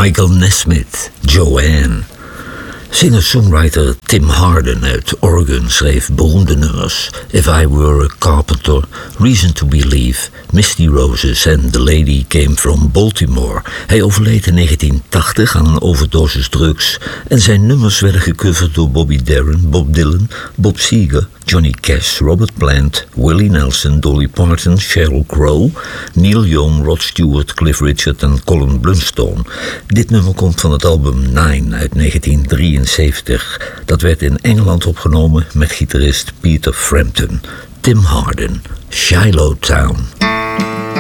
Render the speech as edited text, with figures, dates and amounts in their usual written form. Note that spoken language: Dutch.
Michael Nesmith, Joanne. Singer-songwriter Tim Hardin uit Oregon schreef beroemde nummers: If I Were a Carpenter, Reason to Believe, Misty Roses en The Lady Came from Baltimore. Hij overleed in 1980 aan een overdosis drugs en zijn nummers werden gecoverd door Bobby Darin, Bob Dylan, Bob Seger, Johnny Cash, Robert Plant, Willie Nelson, Dolly Parton, Sheryl Crow, Neil Young, Rod Stewart, Cliff Richard en Colin Blunstone. Dit nummer komt van het album Nine uit 1973. Dat werd in Engeland opgenomen met gitarist Peter Frampton. Tim Hardin, Shiloh Town.